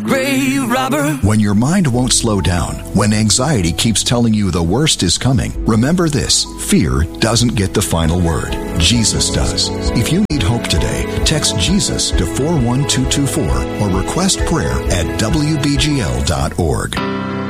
Ray Robber. When your mind won't slow down, when anxiety keeps telling you the worst is coming, remember this: fear doesn't get the final word. Jesus does. If you need hope today, text Jesus to 41224 or request prayer at WBGL.org.